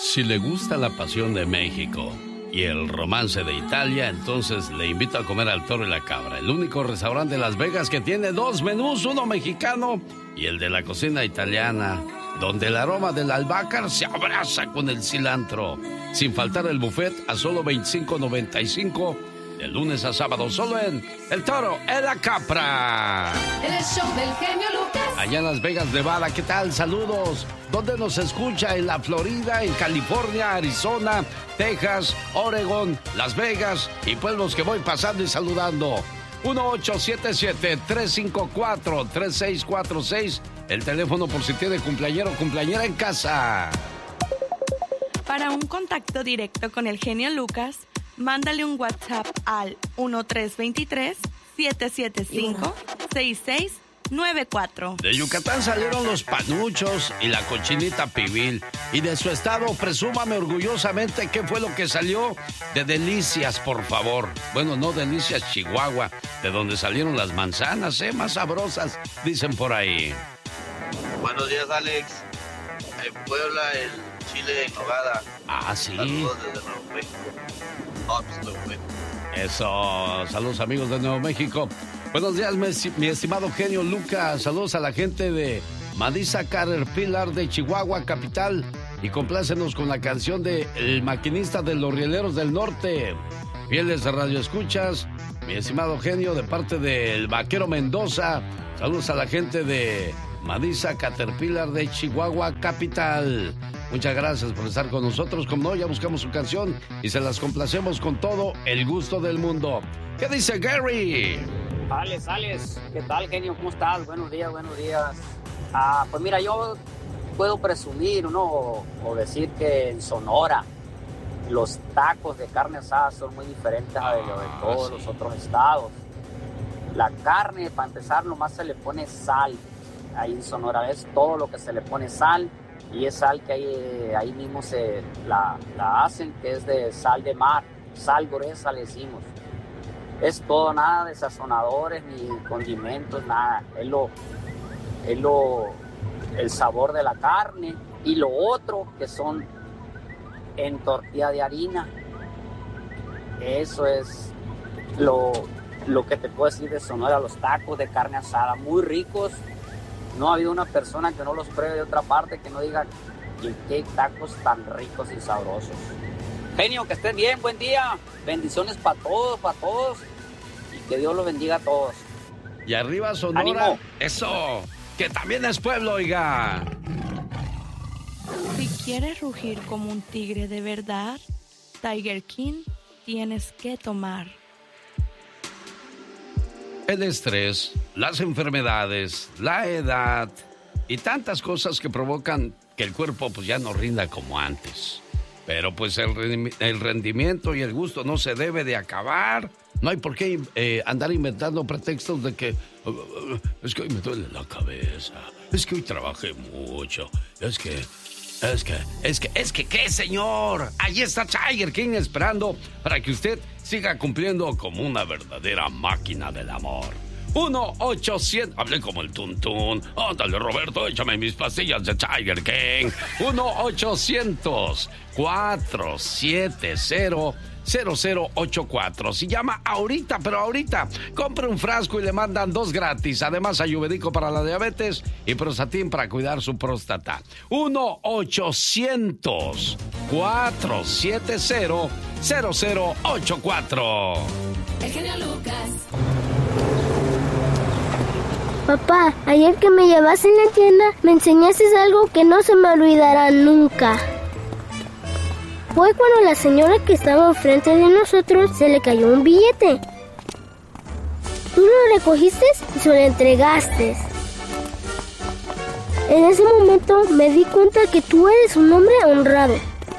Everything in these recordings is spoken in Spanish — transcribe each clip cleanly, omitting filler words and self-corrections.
Si le gusta la pasión de México y el romance de Italia, entonces le invito a comer al Toro y la Cabra, el único restaurante de Las Vegas que tiene dos menús, uno mexicano y el de la cocina italiana, donde el aroma del albahaca se abraza con el cilantro. Sin faltar el buffet a solo $25.95 de lunes a sábado, solo en El Toro y la Cabra. El show del genio Lucas. Allá en Las Vegas, Nevada, ¿qué tal? Saludos. ¿Dónde nos escucha? En la Florida, en California, Arizona, Texas, Oregon, Las Vegas y pueblos que voy pasando y saludando. 1877-354-3646. El teléfono por si tiene cumpleañero o cumpleañera en casa. Para un contacto directo con el genio Lucas, mándale un WhatsApp al 1323-775-6694. De Yucatán salieron los panuchos y la cochinita pibil. Y de su estado, presúmame orgullosamente qué fue lo que salió de Delicias, por favor. Bueno, no Delicias, Chihuahua, de donde salieron las manzanas, más sabrosas, dicen por ahí. Buenos días, Alex. En Puebla, el chile en nogada. Ah, sí. Saludos desde Nuevo México. Nuevo México. Eso, saludos amigos de Nuevo México. Buenos días, mi estimado genio Lucas. Saludos a la gente de Madisa Caterpillar de Chihuahua, capital. Y complácenos con la canción de El Maquinista de los Rieleros del Norte. Fieles radioescuchas, mi estimado genio, de parte del Vaquero Mendoza. Saludos a la gente de Madisa Caterpillar de Chihuahua, capital. Muchas gracias por estar con nosotros. Como no, ya buscamos su canción y se las complacemos con todo el gusto del mundo. ¿Qué dice Gary? Alex, ¿qué tal, genio? ¿Cómo estás? Buenos días. Pues mira, yo puedo presumir, ¿no? O decir que en Sonora los tacos de carne asada son muy diferentes a de todos los otros estados. La carne, para empezar, nomás se le pone sal. Ahí en Sonora es todo lo que se le pone sal. Y es sal que ahí mismo se la hacen, que es de sal de mar, sal gruesa le decimos. Es todo, nada de sazonadores ni condimentos, nada. Es el sabor de la carne. Y lo otro que son en tortilla de harina. Eso es lo que te puedo decir de Sonora, los tacos de carne asada, muy ricos. No ha habido una persona que no los pruebe de otra parte que no diga qué tacos tan ricos y sabrosos. Genio, que estén bien, buen día. Bendiciones para todos. Y que Dios los bendiga a todos. Y arriba Sonora. ¡Ánimo! Eso, que también es pueblo, oiga. Si quieres rugir como un tigre de verdad, Tiger King tienes que tomar. El estrés, las enfermedades, la edad y tantas cosas que provocan que el cuerpo pues ya no rinda como antes. Pero pues el rendimiento y el gusto no se debe de acabar. No hay por qué andar inventando pretextos de que es que hoy me duele la cabeza, es que hoy trabajé mucho, es que, ¿qué, señor? Ahí está Tiger King esperando para que usted siga cumpliendo como una verdadera máquina del amor. 1-800... Hablé como el tuntún. Ándale, Roberto, échame mis pastillas de Tiger King. 1-800-470-0084. Si llama ahorita, pero ahorita, compre un frasco y le mandan 2 gratis. Además, ayurvédico para la diabetes y Prostatin para cuidar su próstata. 1-800-470-0084. El genio Lucas. Papá, ayer que me llevaste en la tienda, me enseñaste algo que no se me olvidará nunca. Fue cuando la señora que estaba enfrente de nosotros se le cayó un billete. Tú lo recogiste y se lo entregaste. En ese momento me di cuenta que tú eres un hombre honrado.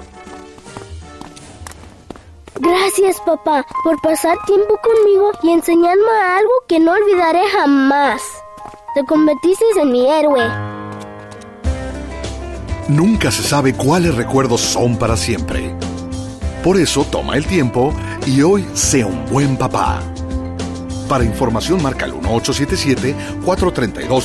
Gracias, papá, por pasar tiempo conmigo y enseñarme algo que no olvidaré jamás. Te convertiste en mi héroe. Nunca se sabe cuáles recuerdos son para siempre. Por eso toma el tiempo y hoy sea un buen papá. Para información marca el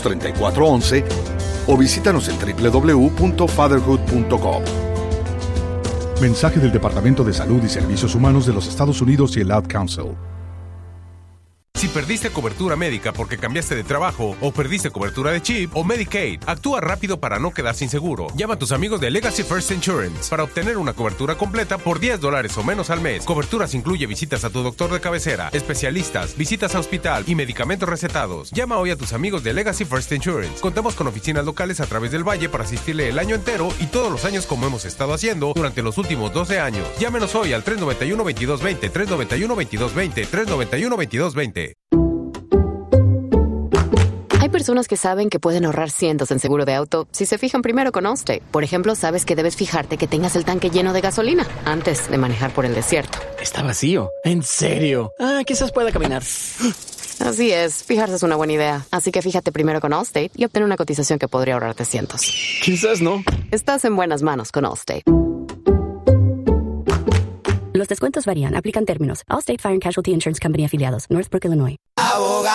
1877-432-3411 o visítanos en www.fatherhood.com. Mensaje del Departamento de Salud y Servicios Humanos de los Estados Unidos y el Ad Council. Si perdiste cobertura médica porque cambiaste de trabajo, o perdiste cobertura de CHIP o Medicaid, actúa rápido para no quedar sin seguro. Llama a tus amigos de Legacy First Insurance para obtener una cobertura completa por $10 o menos al mes. Coberturas incluye visitas a tu doctor de cabecera, especialistas, visitas a hospital y medicamentos recetados. Llama hoy a tus amigos de Legacy First Insurance. Contamos con oficinas locales a través del valle para asistirle el año entero y todos los años como hemos estado haciendo durante los últimos 12 años. Llámenos hoy al 391-2220, 391-2220, 391-2220. Hay personas que saben que pueden ahorrar cientos en seguro de auto si se fijan primero con Allstate. Por ejemplo, sabes que debes fijarte que tengas el tanque lleno de gasolina antes de manejar por el desierto. Está vacío. ¿En serio? Quizás pueda caminar. Así es, fijarse es una buena idea. Así que fíjate primero con Allstate y obtén una cotización que podría ahorrarte cientos. Quizás no. Estás en buenas manos con Allstate. Los descuentos varían. Aplican términos. Allstate Fire and Casualty Insurance Company afiliados. Northbrook, Illinois.